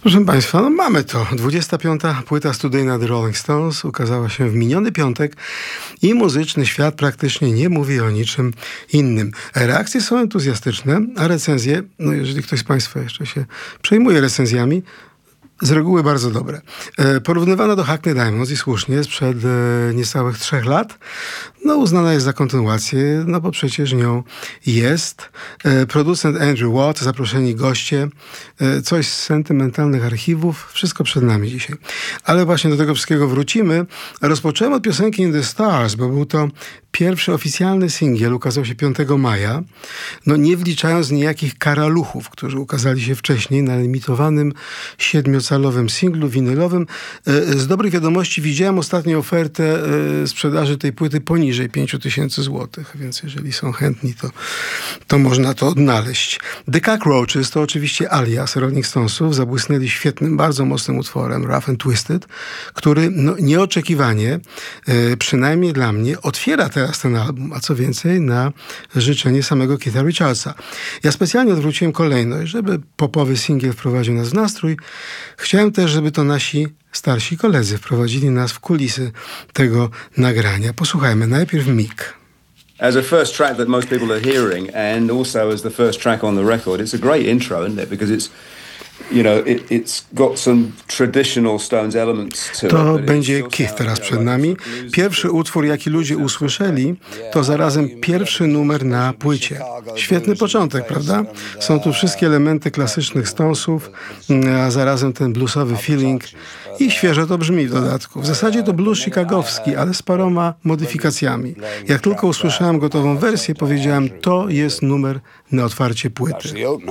Proszę Państwa, no mamy to. 25. płyta studyjna The Rolling Stones ukazała się w miniony piątek i muzyczny świat praktycznie nie mówi o niczym innym. Reakcje są entuzjastyczne, a recenzje, no jeżeli ktoś z Państwa jeszcze się przejmuje recenzjami, z reguły bardzo dobre. Porównywana do Hackney Diamonds i słusznie sprzed niecałych 3 lat, no uznana jest za kontynuację, no bo przecież nią jest. Producent Andrew Watt, zaproszeni goście, coś z sentymentalnych archiwów, wszystko przed nami dzisiaj. Ale właśnie do tego wszystkiego wrócimy. Rozpocząłem od piosenki In the Stars, bo był to pierwszy oficjalny singiel, ukazał się 5 maja, no nie wliczając niejakich karaluchów, którzy ukazali się wcześniej na limitowanym 7-calowym singlu winylowym. Z dobrych wiadomości widziałem ostatnią ofertę sprzedaży tej płyty poniżej 5000 zł, więc jeżeli są chętni, to można to odnaleźć. The Cockroaches to oczywiście alias Rolling Stonesów, zabłysnęli świetnym, bardzo mocnym utworem Rough and Twisted, który nieoczekiwanie, przynajmniej dla mnie, otwiera teraz ten album, a co więcej, na życzenie samego Keitha Richardsa. Ja specjalnie odwróciłem kolejność, żeby popowy singiel wprowadził nas w nastrój. Chciałem też, żeby to nasi starsi koledzy wprowadzili nas w kulisy tego nagrania. Posłuchajmy najpierw Mick. As a first track that most people are hearing, and also as the first track on the record, it's a great intro, isn't it? Because it's, it's got some traditional Stones elements to it. To będzie Keith teraz przed nami. Pierwszy utwór, jaki ludzie usłyszeli, to zarazem pierwszy numer na płycie. Świetny początek, prawda? Są tu wszystkie elementy klasycznych Stonesów, a zarazem ten bluesowy feeling i świeżo to brzmi w dodatku. W zasadzie to blues chicagowski, ale z paroma modyfikacjami. Jak tylko usłyszałem gotową wersję, powiedziałem, to jest numer na otwarcie płyty.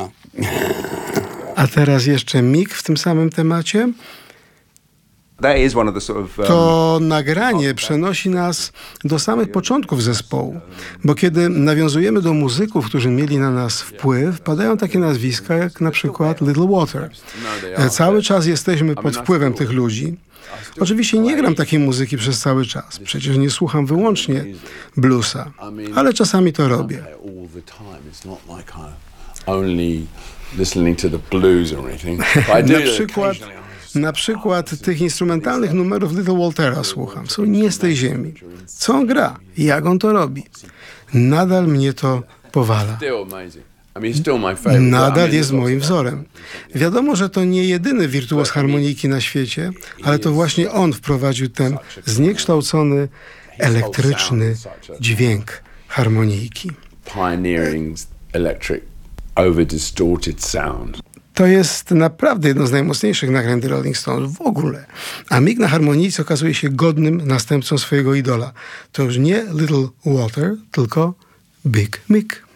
A teraz jeszcze Mick w tym samym temacie. To nagranie przenosi nas do samych początków zespołu, bo kiedy nawiązujemy do muzyków, którzy mieli na nas wpływ, padają takie nazwiska jak na przykład Little Water. Cały czas jesteśmy pod wpływem tych ludzi. Oczywiście nie gram takiej muzyki przez cały czas. Przecież nie słucham wyłącznie bluesa, ale czasami to robię. Na przykład tych instrumentalnych numerów Little Waltera słucham. Są nie z tej ziemi. Co on gra? Jak on to robi? Nadal mnie to powala. Nadal jest moim wzorem. Wiadomo, że to nie jedyny wirtuoz harmonijki na świecie, ale to właśnie on wprowadził ten zniekształcony, elektryczny dźwięk harmonijki. Pioneering electric over-distorted sound. To jest naprawdę jedno z najmocniejszych nagrań The Rolling Stones w ogóle. A Mick na harmonijce okazuje się godnym następcą swojego idola. To już nie Little Walter, tylko Big Mick.